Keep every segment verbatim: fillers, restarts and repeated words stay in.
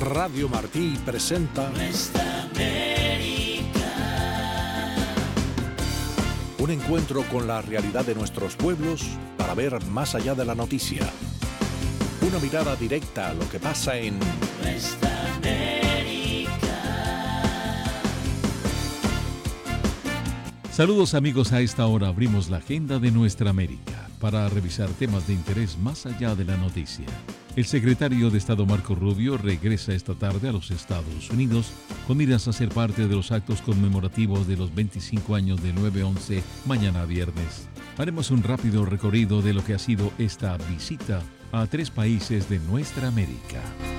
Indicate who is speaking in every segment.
Speaker 1: Radio Martí presenta
Speaker 2: Nuestra América.
Speaker 1: Un encuentro con la realidad de nuestros pueblos para ver más allá de la noticia. Una mirada directa a lo que pasa en
Speaker 2: Nuestra América.
Speaker 3: Saludos amigos, a esta hora abrimos la agenda de Nuestra América para revisar temas de interés más allá de la noticia. El secretario de Estado Marco Rubio regresa esta tarde a los Estados Unidos con miras a ser parte de los actos conmemorativos de los veinticinco años de nueve once mañana viernes. Haremos un rápido recorrido de lo que ha sido esta visita a tres países de nuestra América.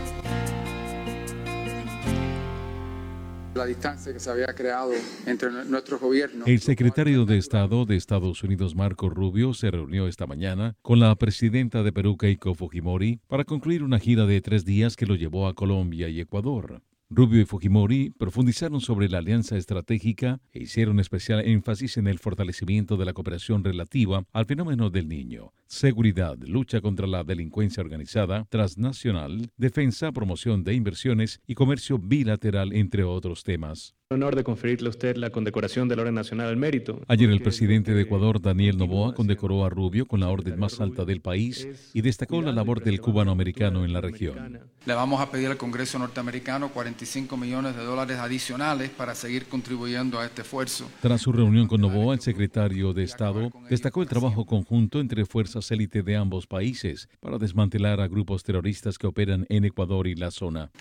Speaker 4: La distancia que se había creado entre nuestros gobiernos.
Speaker 3: El secretario de Estado de Estados Unidos, Marco Rubio, se reunió esta mañana con la presidenta de Perú, Keiko Fujimori, para concluir una gira de tres días que lo llevó a Colombia y Ecuador. Rubio y Fujimori profundizaron sobre la alianza estratégica e hicieron especial énfasis en el fortalecimiento de la cooperación relativa al fenómeno del Niño, seguridad, lucha contra la delincuencia organizada, transnacional, defensa, promoción de inversiones y comercio bilateral, entre otros temas.
Speaker 5: Honor de conferirle a usted la condecoración de la Orden Nacional al Mérito.
Speaker 3: Ayer el presidente de Ecuador, Daniel Noboa, condecoró a Rubio con la orden más alta del país y destacó la labor del cubano-americano en la región.
Speaker 4: Le vamos a pedir al Congreso norteamericano cuarenta y cinco millones de dólares adicionales para seguir contribuyendo a este esfuerzo.
Speaker 3: Tras su reunión con Noboa, el secretario de Estado destacó el trabajo conjunto entre fuerzas élite de ambos países para desmantelar a grupos terroristas que operan en Ecuador y la zona.